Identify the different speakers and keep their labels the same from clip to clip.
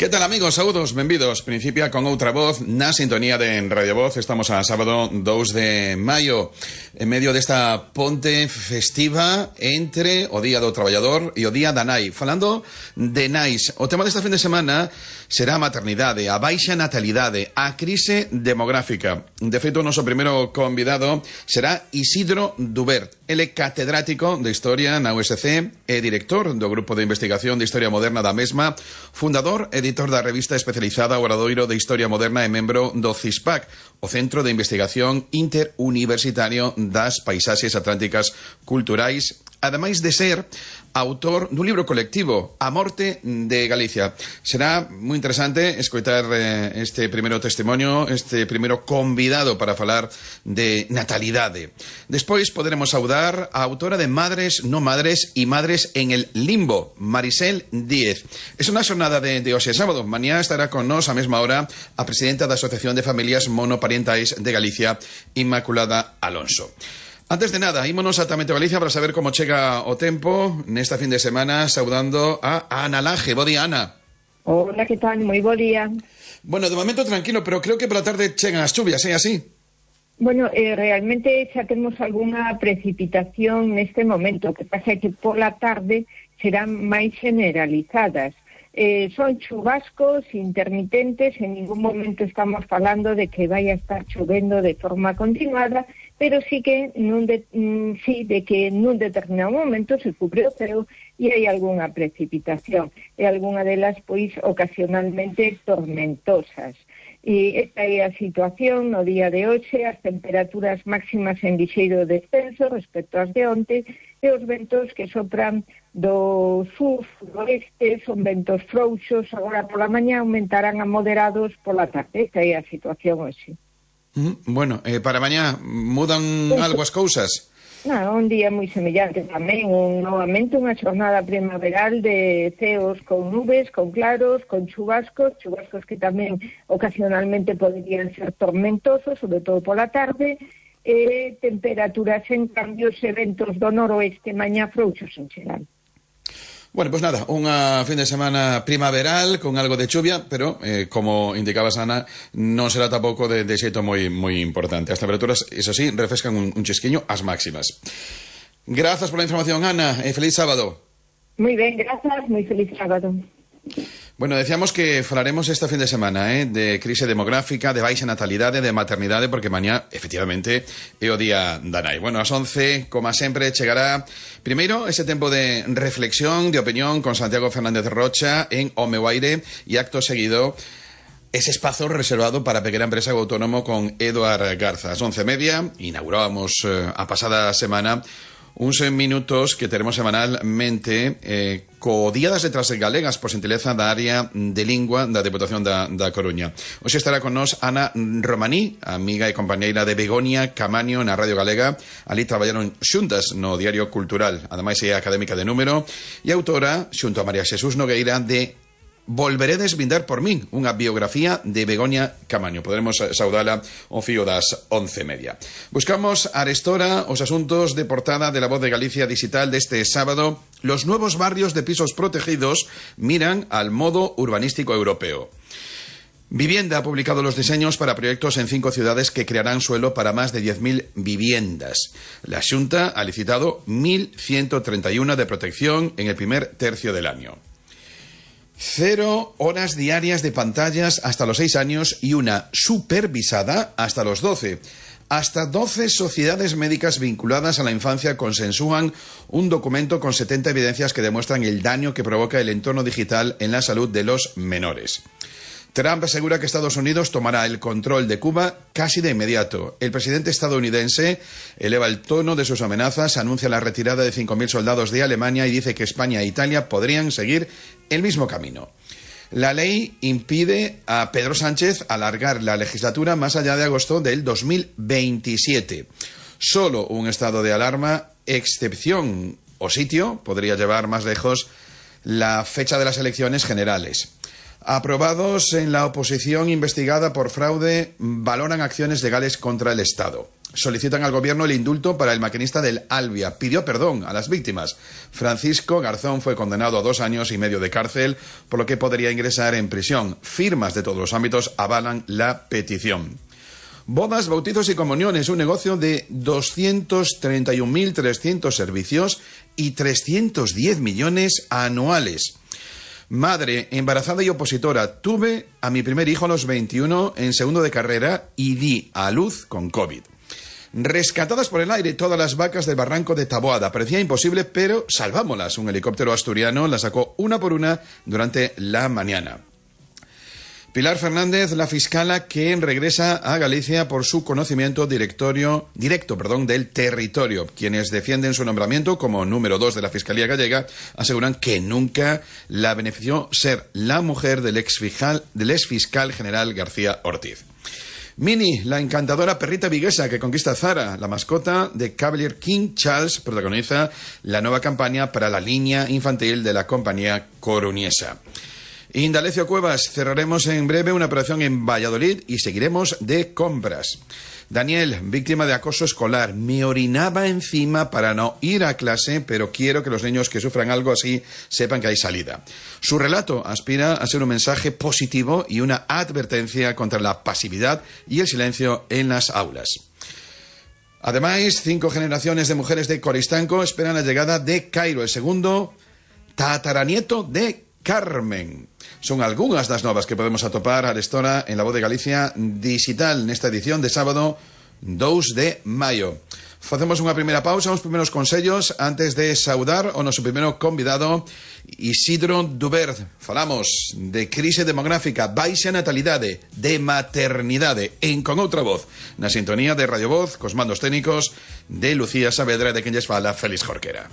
Speaker 1: Que tal, amigos? Saúdos, benvidos. Principia con outra voz na sintonía de Radio Voz. Estamos a sábado 2 de maio, en medio desta ponte festiva entre o Día do Traballador e o Día da Nai. Falando de nais, o tema desta fin de semana será a maternidade, a baixa natalidade, a crise demográfica. De feito, o noso primeiro convidado será Isidro Dubert. Ele é catedrático de Historia na USC e director do Grupo de Investigación de Historia Moderna da mesma, fundador e editor da revista especializada Obradoiro de Historia Moderna e membro do CISPAC, o Centro de Investigación Interuniversitario das Paisaxes Atlánticas Culturais, ademais de ser autor dun libro colectivo, A Morte de Galicia. Será moi interesante escoitar este primeiro testimonio, este primeiro convidado para falar de natalidade. Despois poderemos saudar a autora de Madres, no madres e Madres en el Limbo, Marisel Díez. Es unha xornada de hoxe sábado. Mañá estará con nós a mesma hora a presidenta da Asociación de Familias Monoparentais de Galicia, Inmaculada Alonso. Antes de nada, ímonos a Tamento Galicia para saber como chega o tempo nesta fin de semana, saudando a Ana Laje. Bo día, Ana.
Speaker 2: Hola, que tal? Moi bo día.
Speaker 1: Bueno, de momento tranquilo, pero creo que pola tarde chegan as chuvias, é así?
Speaker 2: Bueno, realmente xa temos algunha precipitación neste momento, que pasa que pola tarde serán máis generalizadas. Son chubascos intermitentes, en ningún momento estamos falando de que vai a estar chovendo de forma continuada, pero sí que nun determinado momento se cubre o ceo e hai algunha precipitación, e algunha delas, pois, ocasionalmente tormentosas. E esta é a situación no día de hoxe, as temperaturas máximas en lixeiro descenso respecto ás de onte, e os ventos que sopran do sur, suroeste, son ventos frouxos, agora pola mañá aumentarán a moderados pola tarde. Esta é a situación hoxe.
Speaker 1: Bueno, para mañá mudan algo as cousas?
Speaker 2: Un día moi semellante tamén, novamente unha xornada primaveral de ceos con nubes, con claros, con chubascos que tamén ocasionalmente poderían ser tormentosos, sobre todo pola tarde, e temperaturas en cambios e ventos do noroeste mañá frouxos en xeral.
Speaker 1: Bueno, pues nada, unha fin de semana primaveral con algo de chuvia, pero, como indicabas, Ana, non será tampouco de xeito moi importante. As temperaturas, eso sí, refrescan un chisquiño ás máximas. Grazas pola información, Ana, e feliz sábado.
Speaker 2: Moi ben, grazas, moi feliz sábado.
Speaker 1: Bueno, decíamos que falaremos esta fin de semana de crise demográfica, de baixa natalidade, de maternidade, porque mañá, efectivamente, é o día da nai. Bueno, ás 11, como sempre, chegará primeiro ese tempo de reflexión, de opinión con Santiago Fernández Rocha en O Meu Aire, e acto seguido ese espazo reservado para a pequena empresa autónomo con Eduard Garza. Ás 11:30 inaugurábamos a pasada semana uns minutos que teremos semanalmente co Día das Letras Galegas, por xentileza da área de lingua da Deputación da Coruña. Hoxe estará con nós Ana Romaní, amiga e compañeira de Begoña Camaño na Radio Galega. Ali traballaron xuntas no Diario Cultural. Ademais é académica de número e autora, xunto a María Xesús Nogueira, de Volveredes vindar por min, unha biografía de Begoña Camaño. Poderemos saudala ao fío das 11:30. Buscamos arestora os asuntos de portada de La Voz de Galicia Digital deste sábado. Los nuevos barrios de pisos protegidos miran al modo urbanístico europeo. Vivienda ha publicado los diseños para proyectos en 5 ciudades que crearán suelo para más de 10.000 viviendas. La Xunta ha licitado 1.131 de protección en el primer tercio del año. 0 horas diarias de pantallas hasta los 6 años y una supervisada hasta los 12. Hasta 12 sociedades médicas vinculadas a la infancia consensúan un documento con 70 evidencias que demuestran el daño que provoca el entorno digital en la salud de los menores. Trump asegura que Estados Unidos tomará el control de Cuba casi de inmediato. El presidente estadounidense eleva el tono de sus amenazas, anuncia la retirada de 5.000 soldados de Alemania y dice que España e Italia podrían seguir el mismo camino. La ley impide a Pedro Sánchez alargar la legislatura más allá de agosto del 2027. Solo un estado de alarma, excepción o sitio, podría llevar más lejos la fecha de las elecciones generales. Aprobados en la oposición investigada por fraude valoran acciones legales contra el Estado. solicitan al gobierno el indulto para el maquinista del Albia. Pidió perdón a las víctimas. Francisco Garzón fue condenado a 2 años y medio de cárcel, por lo que podría ingresar en prisión. Firmas de todos los ámbitos avalan la petición. Bodas, bautizos y comuniones, un negocio de 231.300 servicios y 310 millones anuales. Madre, embarazada y opositora. Tuve a mi primer hijo a los 21 en segundo de carrera y di a luz con COVID. Rescatadas por el aire todas las vacas del barranco de Taboada. Parecía imposible, pero salvámoslas. Un helicóptero asturiano las sacó una por una durante la mañana. Pilar Fernández, la fiscala que regresa a Galicia por su conocimiento directo del territorio. Quienes defienden su nombramiento como número 2 de la Fiscalía Gallega aseguran que nunca la benefició ser la mujer del exfiscal general García Ortiz. Minnie, la encantadora perrita viguesa que conquista Zara, la mascota de Cavalier King Charles, protagoniza la nueva campaña para la línea infantil de la compañía coruñesa. Indalecio Cuevas, cerraremos en breve una operación en Valladolid y seguiremos de compras. Daniel, víctima de acoso escolar, me orinaba encima para no ir a clase, pero quiero que los niños que sufran algo así sepan que hay salida. Su relato aspira a ser un mensaje positivo y una advertencia contra la pasividad y el silencio en las aulas. Además, 5 generaciones de mujeres de Coristanco esperan la llegada de Cairo, el segundo tataranieto de Carmen. Son algunhas das novas que podemos atopar a lestora en La Voz de Galicia digital nesta edición de sábado 2 de maio. Facemos unha primeira pausa, uns primeiros consellos antes de saudar o noso primeiro convidado, Isidro Dubert. Falamos de crise demográfica, baixa natalidade, de maternidade en Con Outra Voz, na sintonía de Radio Voz, cos mandos técnicos de Lucía Saavedra, de quen lles fala Félix Jorquera.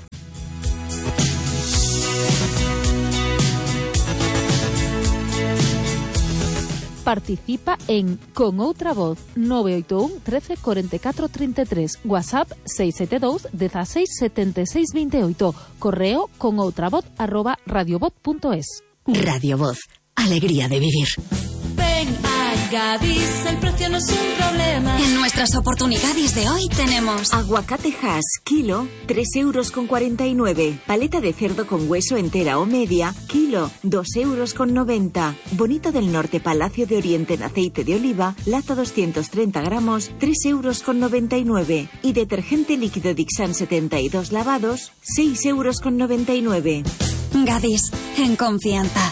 Speaker 3: Participa en Con Outra Voz 981 13 44 33, WhatsApp 672 16 76 28, correo conoutravoz@radiovoz.es.
Speaker 4: Radio Voz, alegría de vivir.
Speaker 5: Ven a Gadis, el precio no es un problema.
Speaker 4: En nuestras oportunidades de hoy tenemos
Speaker 6: aguacate Hass, kilo, 3,49 €. Paleta de cerdo con hueso entera o media, kilo, 2,90 €. Bonito del Norte Palacio de Oriente en aceite de oliva, lata 230 gramos, 3,99 €. Y detergente líquido Dixan 72 lavados, 6,99 €.
Speaker 4: Gadis, en confianza.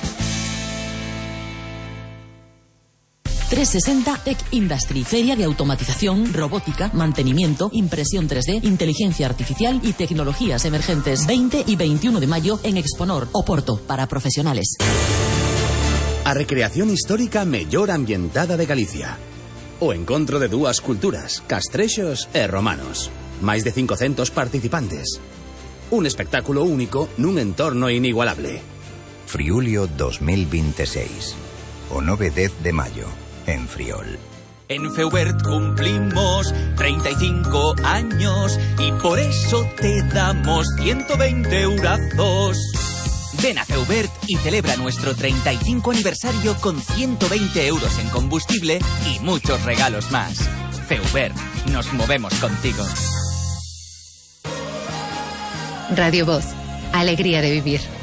Speaker 7: 360 Tech Industry, feria de automatización, robótica, mantenimiento, impresión 3D, inteligencia artificial y tecnologías emergentes. 20 y 21 de mayo en Exponor, Oporto, para profesionales.
Speaker 8: A recreación histórica mellor ambientada de Galicia. O encontro de dúas culturas, castrexos e romanos. Máis de 500 participantes. Un espectáculo único nun entorno inigualable.
Speaker 9: Friulio 2026. O 9-10 de mayo. En Friol.
Speaker 10: En Feubert cumplimos 35 años y por eso te damos 120 eurazos. Ven a Feubert y celebra nuestro 35 aniversario con 120 euros en combustible y muchos regalos más. Feubert, nos movemos contigo.
Speaker 11: Radio Voz, alegría de vivir.